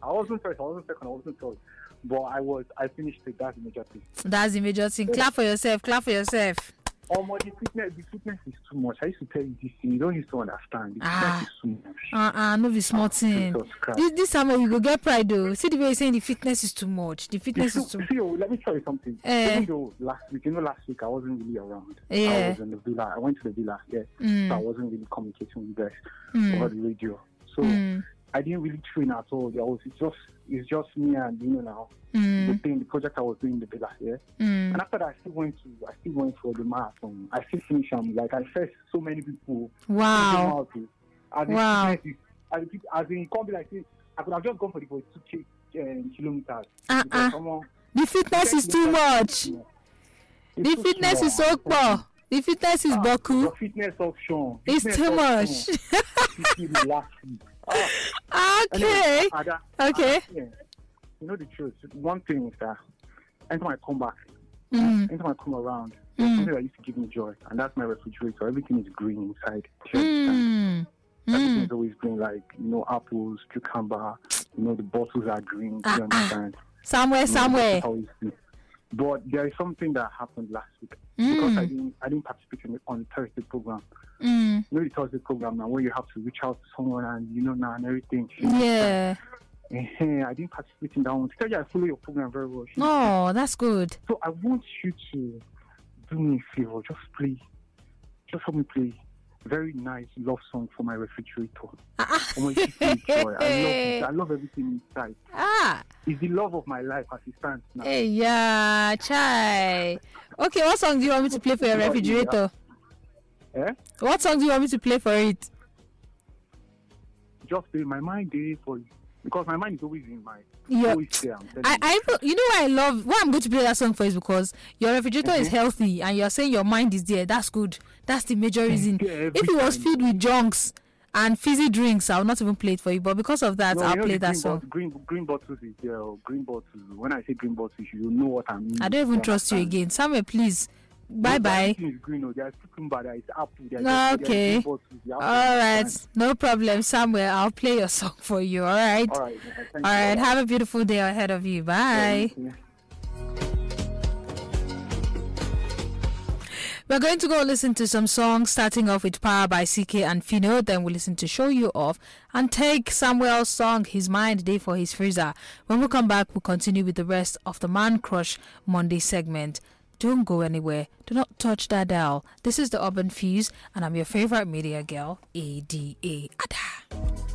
I wasn't first, I wasn't second, I wasn't third. But I finished it. That's the major thing. That's the major thing. Clap for yourself. Clap for yourself. The fitness is too much. I used to tell you this thing. You don't used to understand. The fitness is too much. No be small thing. This summer you go get pride though. See the way you're saying the fitness is too much. The fitness is too much. Let me tell you something. Even though last week I wasn't really around. Yeah. I was in the villa. I went to the villa, so I wasn't really communicating with you guys over the radio. So I didn't really train at all. It's just me and now. The project I was doing in the villa, and after that I still went for the marathon. I still finished like I faced so many people. Wow. As in can't be like this. I could have just gone for the 2 kilometers. The fitness is too much. The fitness is so poor. The fitness is Boku. The fitness option. It's too much. Okay. Okay. You know the truth. One thing is that anytime I come back, anytime I come around, there's something that used to give me joy, and that's my refrigerator. Everything is green inside. Everything's always green, like apples, cucumber. The bottles are green. Do you understand? Somewhere. But there is something that happened last week because I didn't participate on the Thursday program. The Thursday program now where you have to reach out to someone and and everything. Yeah. I didn't participate in that one. Tell you I follow your program very well. Oh, that's good. So I want you to do me a favor. Just help me play very nice love song for my refrigerator. I love everything inside. It's the love of my life as it stands now. Hey, yeah, chai. Okay, what song do you want me to play for your refrigerator? What song do you want me to play for it? Just play My Mind Day for you. Because my mind is always in my always there. Why I'm going to play that song for is because your refrigerator is healthy and you're saying your mind is there. That's good. That's the major reason. If it was filled with junks and fizzy drinks, I'll not even play it for you. But because of that, I'll play that song. Green bottles is there. Green bottles. When I say green bottles, you know what I mean. I don't even trust you again. Samuel, please. Bye. There's cucumber, there's apple. Okay. All right. No problem, Samuel. I'll play your song for you. All right. All right. Have a beautiful day ahead of you. Bye. We're going to go listen to some songs, starting off with Power by CK and Fino. Then we'll listen to Show You Off and take Samuel's song, His Mind Day for His Freezer. When we come back, we'll continue with the rest of the Man Crush Monday segment. Don't go anywhere. Do not touch that dial. This is the Urban Fuse, and I'm your favorite media girl, ADA. Ada.